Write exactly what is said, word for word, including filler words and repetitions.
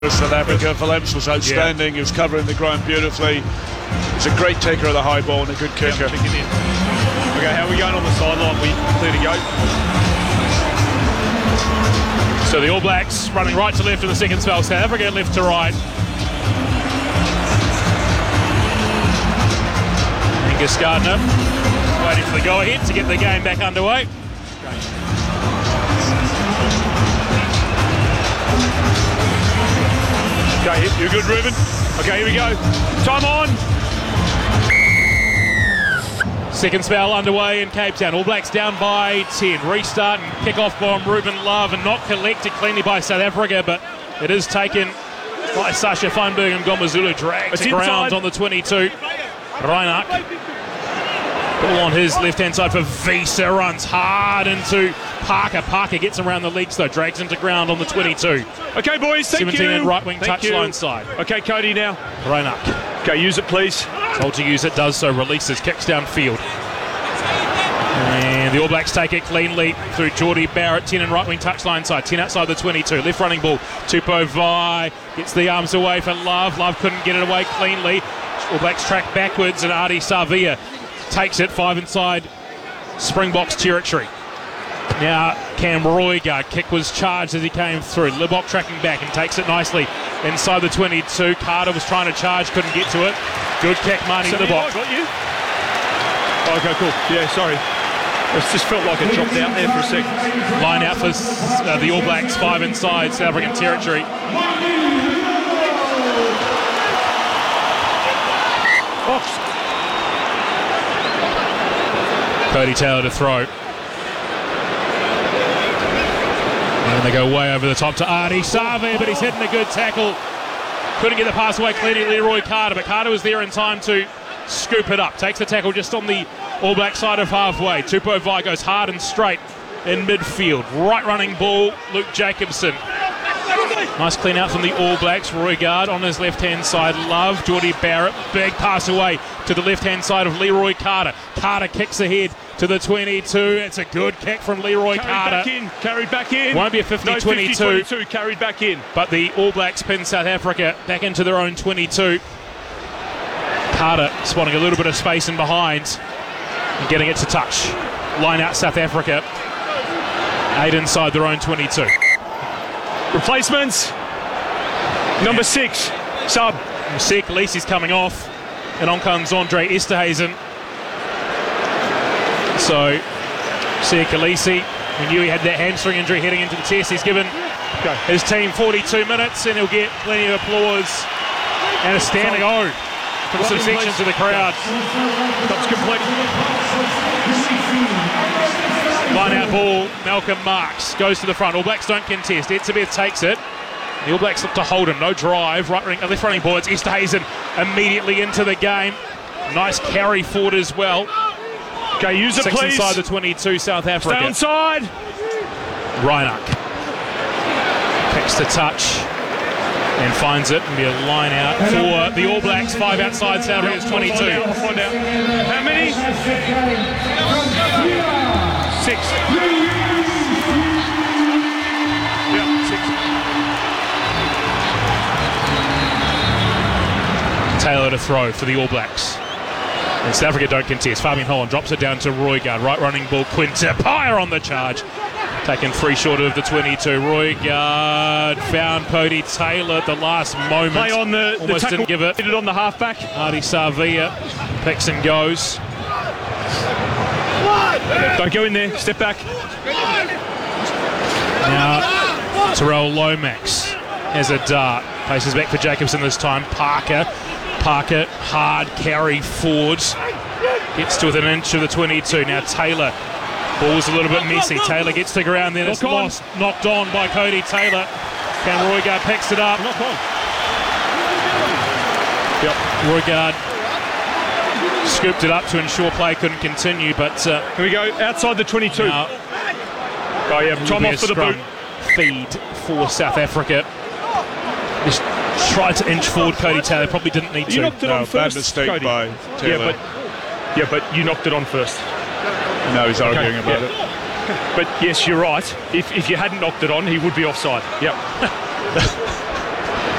South Africa. Valence was outstanding. Yeah. He was covering the ground beautifully. He's a great taker of the high ball and a good kicker. Yeah, okay, how are we going on the sideline? We clear to go. So the All Blacks running right to left in the second spell. South Africa left to right. Angus Gardner waiting for the go-ahead to get the game back underway. Okay, you're good, Ruben. Okay, here we go. Time on. Second spell underway in Cape Town. All Blacks down by ten. Restart and kick-off bomb, Ruben Love, and not collected cleanly by South Africa, but it is taken by Sasha Feinberg and Gomazulu. Dragged to ground on the twenty-two. Reinach. Ball on his left-hand side for Visa. Runs hard into Parker. Parker gets around the legs though. Drags into ground on the twenty-two. Okay, boys, thank seventeen you. and right-wing Thank touchline you. side. Okay, Cody now. Reinach. Okay, use it, please. Told to use it, does so. Releases, kicks downfield. And the All Blacks take it cleanly through Geordie Barrett. ten and right-wing touchline side. ten outside the twenty-two. Left running ball. Tupou Vaa'i gets the arms away for Love. Love couldn't get it away cleanly. All Blacks track backwards and Ardie Savea takes it five inside Springboks territory. Now Cam Roigard, kick was charged as he came through. Libbok tracking back and takes it nicely inside the twenty-two. Carter was trying to charge, couldn't get to it. Good kick, Marnie Libbok. Got you? Oh, okay, cool. Yeah, sorry. It just felt like it dropped out there for a second. Line out for uh, the All Blacks, five inside South African territory. Ox. Cody Taylor to throw. And they go way over the top to Ardie Savea, but he's hitting a good tackle. Couldn't get the pass away cleanly, Leroy Carter, but Carter was there in time to scoop it up. Takes the tackle just on the All Black side of halfway. Tupou Vaa'i goes hard and straight in midfield. Right running ball, Luke Jacobson. Nice clean out from the All Blacks. Roigard on his left-hand side. Love, Geordie Barrett. Big pass away to the left-hand side of Leroy Carter. Carter kicks ahead to the twenty-two. It's a good kick from Leroy carried Carter. Back in, carried back in. Won't be a fifty twenty-two. No, fifty twenty-two, carried back in. But the All Blacks pin South Africa back into their own twenty-two. Carter spotting a little bit of space in behind and getting it to touch. Line out South Africa. Eight inside their own twenty-two. Replacements. Number six, sub. Siya Kolisi's coming off, and on comes Andre Esterhuizen. So, Siya Kolisi, we knew he had that hamstring injury heading into the test. He's given okay. his team forty-two minutes, and he'll get plenty of applause and a standing O from some sections of the crowd. Stops complete. Line out ball, Malcolm Marx goes to the front. All Blacks don't contest. Etzebeth takes it. The All Blacks look to hold him. No drive. Right running, left running ball. It's Esterhuizen immediately into the game. Nice carry forward as well. Okay, use it, Six please. inside the twenty-two, South Africa. Downside. Reinach kicks to touch and finds it, and be a line out for the All Blacks. Five outside South Africa's twenty-two. I'll find out. How many? Six. Yeah, six. Taylor to throw for the All Blacks. And South Africa don't contest. Fabian Holland drops it down to Roigard. Right running ball, Quinta Pyre on the charge. Taken free short of the twenty-two. Roigard found Cody Taylor at the last moment. Play on the, the Almost tackle. didn't give it. Hit it on the halfback. Ardie Savea picks and goes. Don't go in there. Step back. Now, Terrell Lomax has a dart. Places back for Jacobson this time. Parker. Parker, hard carry forwards. Gets to within an inch of the twenty-two. Now Taylor. Ball's a little bit messy. Taylor gets to ground, then it's lost. Knocked on by Cody Taylor. Cam Roigard picks it up. Knock on. Yep. Roigard scooped it up to ensure play couldn't continue, but uh, here we go, outside the twenty-two. Now, oh yeah, time off for the boot. Feed for South Africa. Just tried to inch forward Cody Taylor, probably didn't need to. You knocked it no, on first, bad mistake Cody. by Taylor. Yeah, but, yeah, but you knocked it on first. Now he's arguing okay, about yeah. it. But yes, you're right. If, if you hadn't knocked it on, he would be offside. Yep.